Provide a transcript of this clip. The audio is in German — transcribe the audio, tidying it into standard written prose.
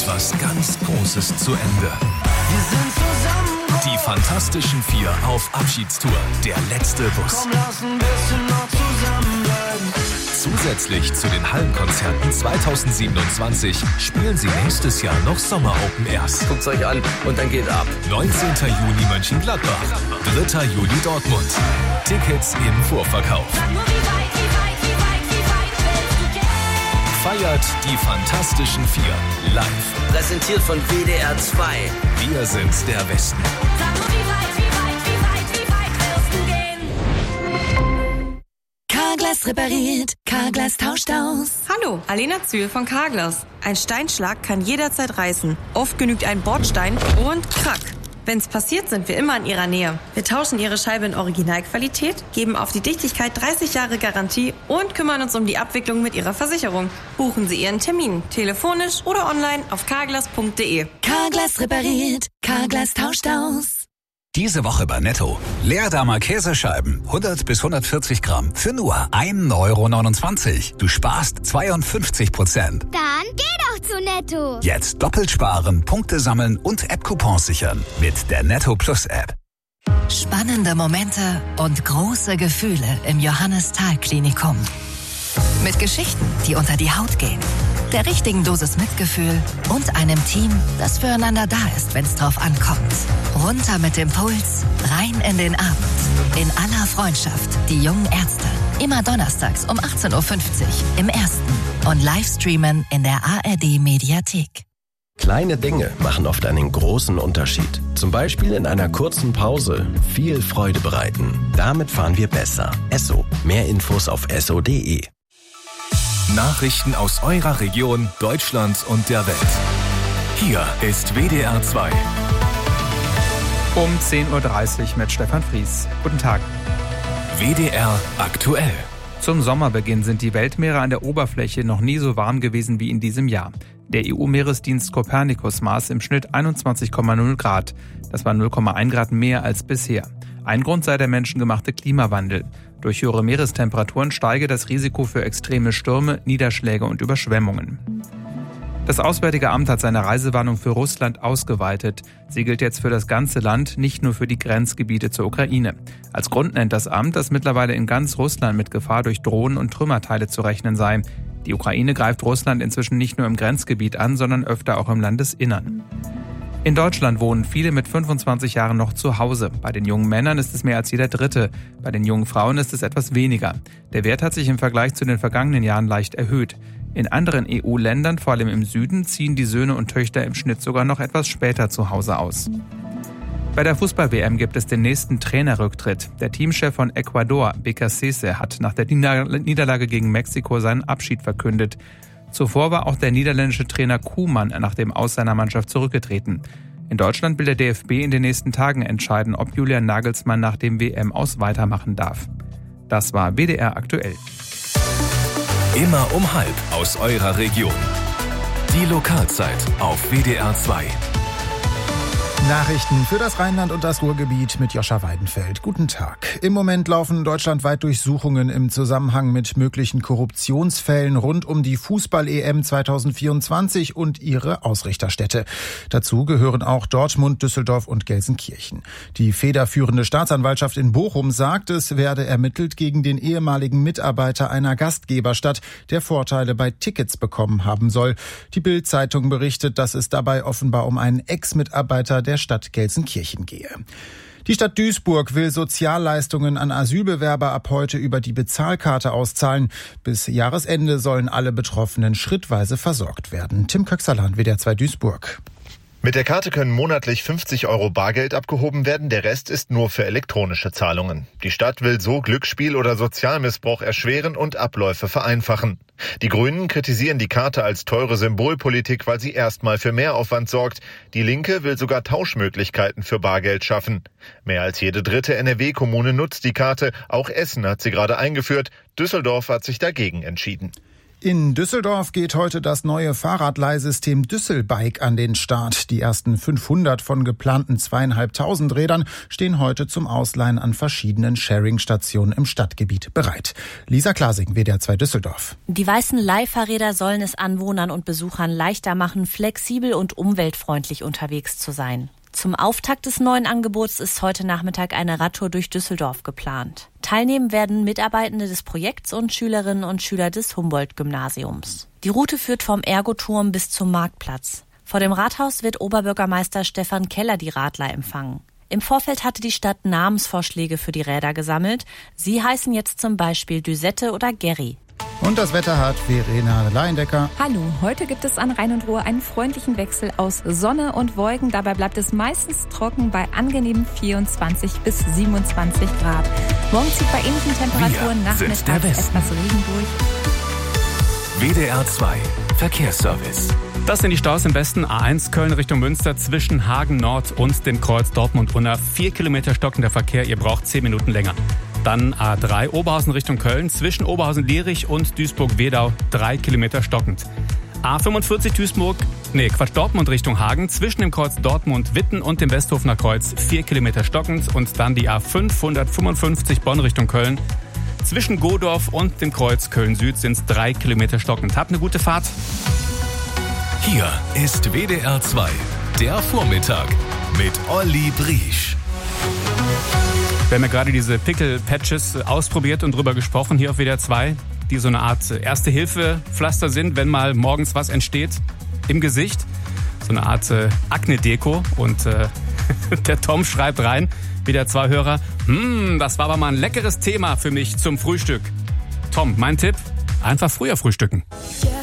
etwas ganz Großes zu Ende. Wir sind zusammen. Die Fantastischen Vier auf Abschiedstour. Der letzte Bus. Komm, lass ein bisschen noch zusammenbleiben. Zusätzlich zu den Hallenkonzerten 2027 spielen sie nächstes Jahr noch Sommer-Open Airs. Guckt's euch an und dann geht ab. 19. Juni Mönchengladbach, 3. Juli Dortmund. Tickets im Vorverkauf. Feiert die Fantastischen Vier live. Präsentiert von WDR 2. Wir sind der Westen. Carglass repariert, Carglass tauscht aus. Hallo, Alena Zühl von Carglass. Ein Steinschlag kann jederzeit reißen. Oft genügt ein Bordstein und krack. Wenn's passiert, sind wir immer in Ihrer Nähe. Wir tauschen Ihre Scheibe in Originalqualität, geben auf die Dichtigkeit 30 Jahre Garantie und kümmern uns um die Abwicklung mit Ihrer Versicherung. Buchen Sie Ihren Termin, telefonisch oder online auf carglass.de. Carglass repariert, Carglass tauscht aus. Diese Woche bei Netto. Leerdammer Käsescheiben, 100 bis 140 Gramm, für nur 1,29 €. Du sparst 52%. Dann geh doch zu Netto. Jetzt doppelt sparen, Punkte sammeln und App-Coupons sichern mit der Netto Plus App. Spannende Momente und große Gefühle im Johannes-Thal-Klinikum. Mit Geschichten, die unter die Haut gehen, der richtigen Dosis Mitgefühl und einem Team, das füreinander da ist, wenn es drauf ankommt. Runter mit dem Puls, rein in den Abend. In aller Freundschaft, die jungen Ärzte. Immer donnerstags um 18:50 Uhr im Ersten und Livestreamen in der ARD-Mediathek. Kleine Dinge machen oft einen großen Unterschied. Zum Beispiel in einer kurzen Pause viel Freude bereiten. Damit fahren wir besser. Esso. Mehr Infos auf esso.de. Nachrichten aus eurer Region, Deutschland und der Welt. Hier ist WDR 2. Um 10:30 Uhr mit Stefan Fries. Guten Tag. WDR aktuell. Zum Sommerbeginn sind die Weltmeere an der Oberfläche noch nie so warm gewesen wie in diesem Jahr. Der EU-Meeresdienst Copernicus maß im Schnitt 21,0 Grad. Das war 0,1 Grad mehr als bisher. Ein Grund sei der menschengemachte Klimawandel. Durch höhere Meerestemperaturen steige das Risiko für extreme Stürme, Niederschläge und Überschwemmungen. Das Auswärtige Amt hat seine Reisewarnung für Russland ausgeweitet. Sie gilt jetzt für das ganze Land, nicht nur für die Grenzgebiete zur Ukraine. Als Grund nennt das Amt, dass mittlerweile in ganz Russland mit Gefahr durch Drohnen und Trümmerteile zu rechnen sei. Die Ukraine greift Russland inzwischen nicht nur im Grenzgebiet an, sondern öfter auch im Landesinnern. In Deutschland wohnen viele mit 25 Jahren noch zu Hause. Bei den jungen Männern ist es mehr als jeder Dritte. Bei den jungen Frauen ist es etwas weniger. Der Wert hat sich im Vergleich zu den vergangenen Jahren leicht erhöht. In anderen EU-Ländern, vor allem im Süden, ziehen die Söhne und Töchter im Schnitt sogar noch etwas später zu Hause aus. Bei der Fußball-WM gibt es den nächsten Trainerrücktritt. Der Teamchef von Ecuador, Becasese, hat nach der Niederlage gegen Mexiko seinen Abschied verkündet. Zuvor war auch der niederländische Trainer Koeman nach dem Aus seiner Mannschaft zurückgetreten. In Deutschland will der DFB in den nächsten Tagen entscheiden, ob Julian Nagelsmann nach dem WM-Aus weitermachen darf. Das war WDR aktuell. Immer um 12:30 aus eurer Region. Die Lokalzeit auf WDR 2. Nachrichten für das Rheinland und das Ruhrgebiet mit Joscha Weidenfeld. Guten Tag. Im Moment laufen deutschlandweit Durchsuchungen im Zusammenhang mit möglichen Korruptionsfällen rund um die Fußball-EM 2024 und ihre Ausrichterstädte. Dazu gehören auch Dortmund, Düsseldorf und Gelsenkirchen. Die federführende Staatsanwaltschaft in Bochum sagt, es werde ermittelt gegen den ehemaligen Mitarbeiter einer Gastgeberstadt, der Vorteile bei Tickets bekommen haben soll. Die Bild-Zeitung berichtet, dass es dabei offenbar um einen Ex-Mitarbeiter der Stadt Gelsenkirchen gehe. Die Stadt Duisburg will Sozialleistungen an Asylbewerber ab heute über die Bezahlkarte auszahlen. Bis Jahresende sollen alle Betroffenen schrittweise versorgt werden. Tim Köxerland, WDR 2 Duisburg. Mit der Karte können monatlich 50 € Bargeld abgehoben werden, der Rest ist nur für elektronische Zahlungen. Die Stadt will so Glücksspiel oder Sozialmissbrauch erschweren und Abläufe vereinfachen. Die Grünen kritisieren die Karte als teure Symbolpolitik, weil sie erstmal für Mehraufwand sorgt. Die Linke will sogar Tauschmöglichkeiten für Bargeld schaffen. Mehr als jede dritte NRW-Kommune nutzt die Karte, auch Essen hat sie gerade eingeführt, Düsseldorf hat sich dagegen entschieden. In Düsseldorf geht heute das neue Fahrradleihsystem Düsselbike an den Start. Die ersten 500 von geplanten 2.500 Rädern stehen heute zum Ausleihen an verschiedenen Sharing-Stationen im Stadtgebiet bereit. Lisa Klasing, WDR 2 Düsseldorf. Die weißen Leihfahrräder sollen es Anwohnern und Besuchern leichter machen, flexibel und umweltfreundlich unterwegs zu sein. Zum Auftakt des neuen Angebots ist heute Nachmittag eine Radtour durch Düsseldorf geplant. Teilnehmen werden Mitarbeitende des Projekts und Schülerinnen und Schüler des Humboldt-Gymnasiums. Die Route führt vom Ergoturm bis zum Marktplatz. Vor dem Rathaus wird Oberbürgermeister Stefan Keller die Radler empfangen. Im Vorfeld hatte die Stadt Namensvorschläge für die Räder gesammelt. Sie heißen jetzt zum Beispiel Düsette oder Gerry. Und das Wetter hat Verena Leindecker. Hallo, heute gibt es an Rhein und Ruhr einen freundlichen Wechsel aus Sonne und Wolken. Dabei bleibt es meistens trocken bei angenehmen 24 bis 27 Grad. Morgen zieht bei ähnlichen Temperaturen nachmittags etwas Regen durch. WDR 2 Verkehrsservice. Das sind die Staus im Westen. A1 Köln Richtung Münster zwischen Hagen Nord und dem Kreuz Dortmund-Unna. 4 Kilometer stockender Verkehr, ihr braucht 10 Minuten länger. Dann A3 Oberhausen Richtung Köln zwischen Oberhausen-Lierich und Duisburg-Wedau 3 Kilometer stockend. A45 Dortmund Richtung Hagen zwischen dem Kreuz Dortmund-Witten und dem Westhofener Kreuz 4 Kilometer stockend. Und dann die A555 Bonn Richtung Köln. Zwischen Godorf und dem Kreuz Köln-Süd sind es 3 Kilometer stockend. Habt eine gute Fahrt. Hier ist WDR 2, der Vormittag mit Olli Briesch. Wir haben ja gerade diese Pickle-Patches ausprobiert und drüber gesprochen hier auf WDR 2, die so eine Art Erste-Hilfe-Pflaster sind, wenn mal morgens was entsteht im Gesicht. So eine Art Akne-Deko. Und der Tom schreibt rein, WDR 2-Hörer, das war aber mal ein leckeres Thema für mich zum Frühstück. Tom, mein Tipp, einfach früher frühstücken. Yeah.